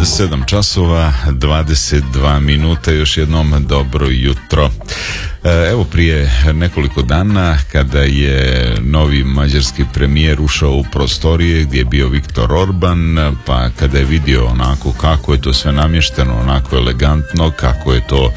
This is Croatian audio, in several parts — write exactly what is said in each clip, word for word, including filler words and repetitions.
sedam časova, dvadeset dva minuta, još jednom dobro jutro. Evo, prije nekoliko dana kada je novi mađarski premijer ušao u prostorije gdje je bio Viktor Orban, pa kada je vidio onako kako je to sve namješteno, onako elegantno, kako je to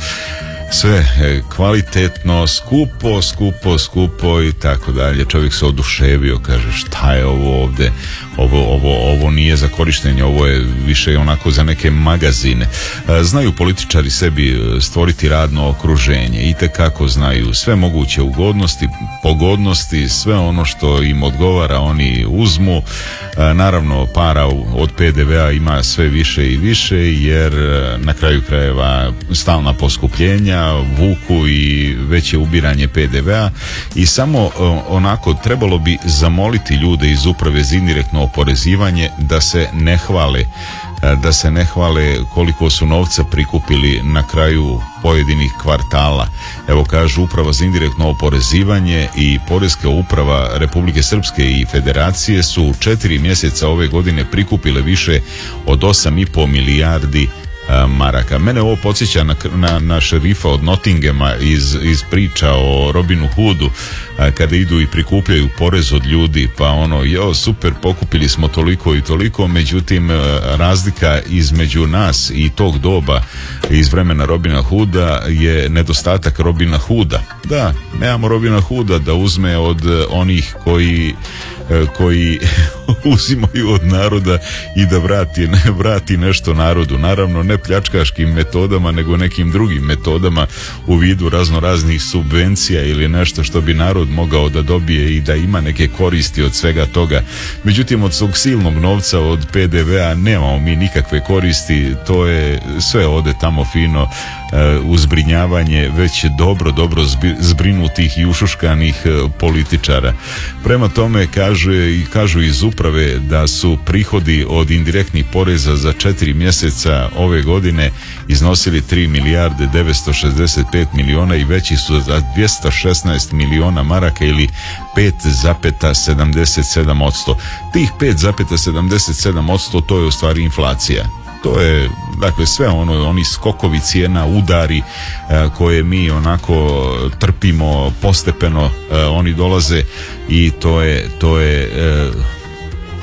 sve kvalitetno, skupo, skupo, skupo i tako dalje. Čovjek se oduševio, kaže šta je ovo ovdje, ovo, ovo, ovo nije za korištenje, ovo je više onako za neke magazine. Znaju političari sebi stvoriti radno okruženje, itekako znaju sve moguće ugodnosti, pogodnosti, sve ono što im odgovara oni uzmu. Naravno, para od P D V a ima sve više i više, jer na kraju krajeva stalna poskupljenja vuku i veće ubiranje P D V a i samo onako trebalo bi zamoliti ljude iz uprave za indirektno oporezivanje da se ne hvale da se ne hvale koliko su novca prikupili na kraju pojedinih kvartala. Evo, kažu, uprava za indirektno oporezivanje i Poreska uprava Republike Srpske i Federacije su u četiri mjeseca ove godine prikupile više od osam i pol milijardi maraka. Mene ovo podsjeća na, na, na šerifa od Nottinghama iz, iz priča o Robinu Hoodu, a, kada idu i prikupljaju porez od ljudi, pa ono, jo, super, pokupili smo toliko i toliko, međutim razlika između nas i tog doba iz vremena Robina Hooda je nedostatak Robina Hooda. Da, nemamo Robina Hooda da uzme od onih koji koji uzimaju od naroda i da vrati, ne, vrati nešto narodu. Naravno, ne pljačkaškim metodama, nego nekim drugim metodama u vidu razno raznih subvencija ili nešto što bi narod mogao da dobije i da ima neke koristi od svega toga. Međutim, od svog silnog novca od P D V a nemamo mi nikakve koristi, to je sve ode tamo fino u zbrinjavanje već dobro, dobro zbrinutih i ušuškanih političara. Prema tome, kažu, kažu iz uprave da su prihodi od indirektnih poreza za četiri mjeseca ove godine iznosili tri milijarde devetsto šezdeset pet miliona i veći su za dvjesto šesnaest miliona maraka ili pet zarez sedamdeset sedam posto. Tih pet zarez sedamdeset sedam posto to je u stvari inflacija. To je, dakle, sve ono, oni skokovi cijena, udari e, koje mi onako trpimo postepeno, e, oni dolaze i to je, to je e,